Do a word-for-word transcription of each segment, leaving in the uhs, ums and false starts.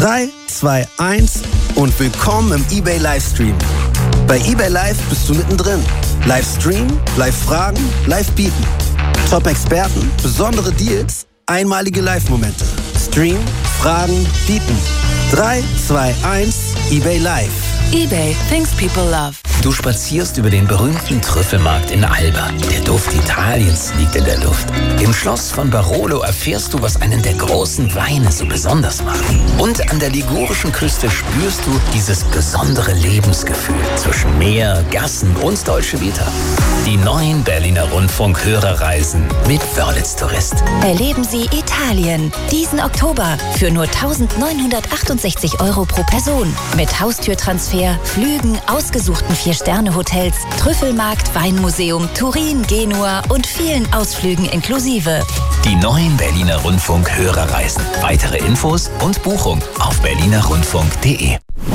drei, zwei, eins und willkommen im eBay Livestream. Bei eBay Live bist du mittendrin. Live streamen, live fragen, live bieten. Top-Experten, besondere Deals, einmalige Live-Momente. Stream, fragen, bieten. drei, zwei, eins, eBay Live. eBay, things people love. Du spazierst über den berühmten Trüffelmarkt in Alba. Der Duft Italiens liegt in der Luft. Im Schloss von Barolo erfährst du, was einen der großen Weine so besonders macht. Und an der ligurischen Küste spürst du dieses besondere Lebensgefühl zwischen Meer, Gassen und Dolce Vita. Die neuen Berliner Rundfunk-Hörerreisen mit Wörlitz Tourist. Erleben Sie Italien diesen Oktober für nur eintausendneunhundertachtundsechzig Euro pro Person. Mit Haustürtransfer, Flügen, ausgesuchten Vier-Sterne-Hotels, Trüffelmarkt, Weinmuseum, Turin, Genua und vielen Ausflügen inklusive. Die neuen Berliner Rundfunk-Hörerreisen. Weitere Infos und Buchung auf berliner rundfunk punkt de.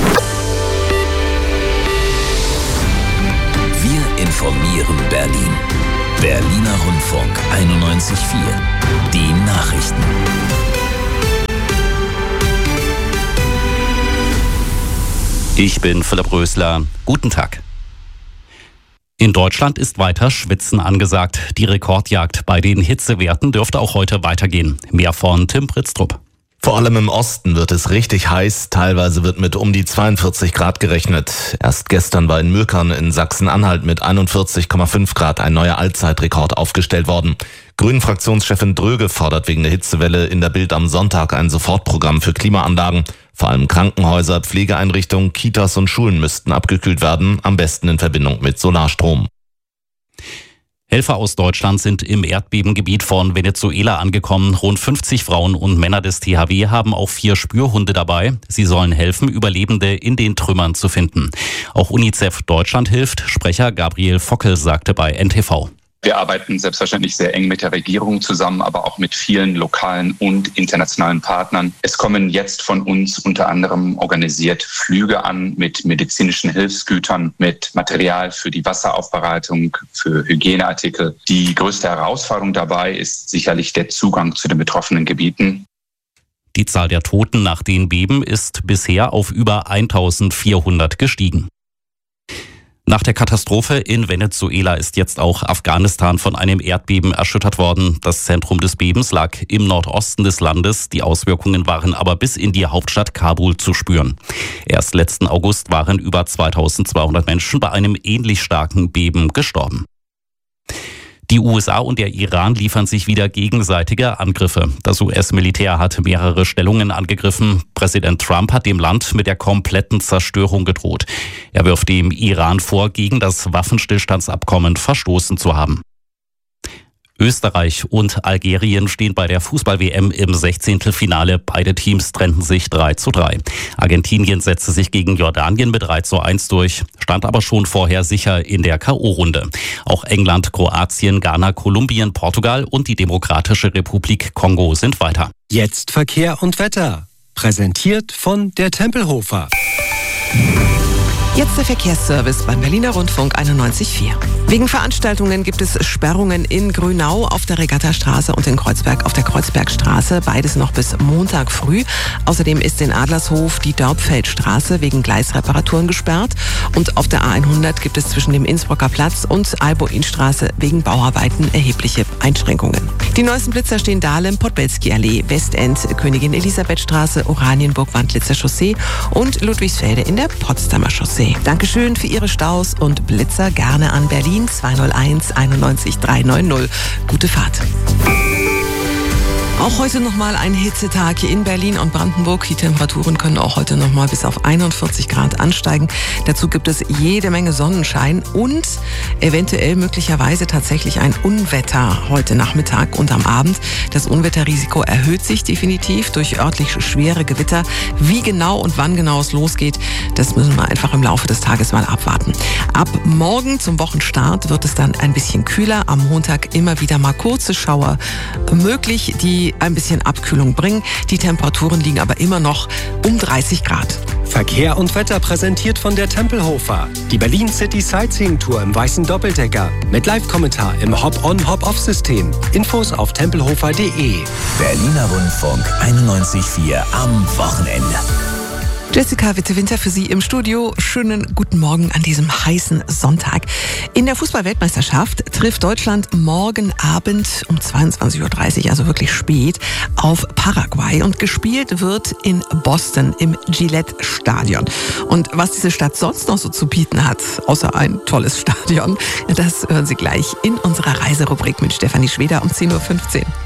Wir informieren Berlin. Berliner Rundfunk einundneunzig Komma vier. Die Nachrichten. Ich bin Philipp Rösler. Guten Tag. In Deutschland ist weiter Schwitzen angesagt. Die Rekordjagd bei den Hitzewerten dürfte auch heute weitergehen. Mehr von Tim Pritztrup. Vor allem im Osten wird es richtig heiß. Teilweise wird mit um die zweiundvierzig Grad gerechnet. Erst gestern war in Mülkern in Sachsen-Anhalt mit einundvierzig Komma fünf Grad ein neuer Allzeitrekord aufgestellt worden. Grünen-Fraktionschefin Dröge fordert wegen der Hitzewelle in der Bild am Sonntag ein Sofortprogramm für Klimaanlagen. Vor allem Krankenhäuser, Pflegeeinrichtungen, Kitas und Schulen müssten abgekühlt werden, am besten in Verbindung mit Solarstrom. Helfer aus Deutschland sind im Erdbebengebiet von Venezuela angekommen. Rund fünfzig Frauen und Männer des T H W haben auch vier Spürhunde dabei. Sie sollen helfen, Überlebende in den Trümmern zu finden. Auch UNICEF Deutschland hilft. Sprecher Gabriel Fockel sagte bei N T V. Wir arbeiten selbstverständlich sehr eng mit der Regierung zusammen, aber auch mit vielen lokalen und internationalen Partnern. Es kommen jetzt von uns unter anderem organisiert Flüge an mit medizinischen Hilfsgütern, mit Material für die Wasseraufbereitung, für Hygieneartikel. Die größte Herausforderung dabei ist sicherlich der Zugang zu den betroffenen Gebieten. Die Zahl der Toten nach den Beben ist bisher auf über eintausendvierhundert gestiegen. Nach der Katastrophe in Venezuela ist jetzt auch Afghanistan von einem Erdbeben erschüttert worden. Das Zentrum des Bebens lag im Nordosten des Landes. Die Auswirkungen waren aber bis in die Hauptstadt Kabul zu spüren. Erst letzten August waren über zweitausendzweihundert Menschen bei einem ähnlich starken Beben gestorben. Die U S A und der Iran liefern sich wieder gegenseitige Angriffe. Das U S-Militär hat mehrere Stellungen angegriffen. Präsident Trump hat dem Land mit der kompletten Zerstörung gedroht. Er wirft dem Iran vor, gegen das Waffenstillstandsabkommen verstoßen zu haben. Österreich und Algerien stehen bei der Fußball-W M im Sechzehntelfinale. Beide Teams trennten sich drei zu drei. Argentinien setzte sich gegen Jordanien mit drei zu eins durch, stand aber schon vorher sicher in der K O-Runde. Auch England, Kroatien, Ghana, Kolumbien, Portugal und die Demokratische Republik Kongo sind weiter. Jetzt Verkehr und Wetter. Präsentiert von der Tempelhofer. Jetzt der Verkehrsservice beim Berliner Rundfunk einundneunzig Komma vier. Wegen Veranstaltungen gibt es Sperrungen in Grünau auf der Regattastraße und in Kreuzberg auf der Kreuzbergstraße. Beides noch bis Montag früh. Außerdem ist in Adlershof die Dörpfeldstraße wegen Gleisreparaturen gesperrt. Und auf der A hundert gibt es zwischen dem Innsbrucker Platz und Alboinstraße wegen Bauarbeiten erhebliche Einschränkungen. Die neuesten Blitzer stehen Dahlem, Podbelski-Allee, Westend, Königin Elisabeth-Straße, Oranienburg-Wandlitzer Chaussee und Ludwigsfelde in der Potsdamer Chaussee. Dankeschön für Ihre Staus und Blitzer gerne an Berlin zweihunderteins einundneunzig dreihundertneunzig. Gute Fahrt. Auch heute nochmal ein Hitzetag hier in Berlin und Brandenburg. Die Temperaturen können auch heute nochmal bis auf einundvierzig Grad ansteigen. Dazu gibt es jede Menge Sonnenschein und eventuell möglicherweise tatsächlich ein Unwetter heute Nachmittag und am Abend. Das Unwetterrisiko erhöht sich definitiv durch örtlich schwere Gewitter. Wie genau und wann genau es losgeht, das müssen wir einfach im Laufe des Tages mal abwarten. Ab morgen zum Wochenstart wird es dann ein bisschen kühler. Am Montag immer wieder mal kurze Schauer möglich, die ein bisschen Abkühlung bringen. Die Temperaturen liegen aber immer noch um dreißig Grad. Verkehr und Wetter präsentiert von der Tempelhofer. Die Berlin City Sightseeing Tour im weißen Doppeldecker. Mit Live-Kommentar im Hop-on, Hop-off-System. Infos auf tempelhofer punkt de. Berliner Rundfunk einundneunzig Komma vier am Wochenende. Jessica Witte-Winter für Sie im Studio. Schönen guten Morgen an diesem heißen Sonntag. In der Fußball-Weltmeisterschaft trifft Deutschland morgen Abend um zweiundzwanzig Uhr dreißig, also wirklich spät, auf Paraguay. Und gespielt wird in Boston im Gillette-Stadion. Und was diese Stadt sonst noch so zu bieten hat, außer ein tolles Stadion, das hören Sie gleich in unserer Reiserubrik mit Stefanie Schweder um zehn Uhr fünfzehn.